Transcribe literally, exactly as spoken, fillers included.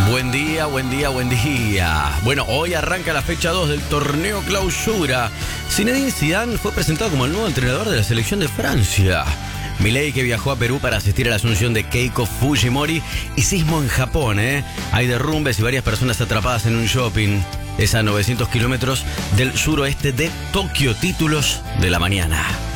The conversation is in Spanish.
Buen día, buen día, buen día. Bueno, hoy arranca la fecha dos del torneo Clausura. Zinedine Zidane fue presentado como el nuevo entrenador de la selección de Francia. Milei, que viajó a Perú para asistir a la asunción de Keiko Fujimori, y sismo en Japón, ¿eh? Hay derrumbes y varias personas atrapadas en un shopping. Es a novecientos kilómetros del suroeste de Tokio. Títulos de la mañana.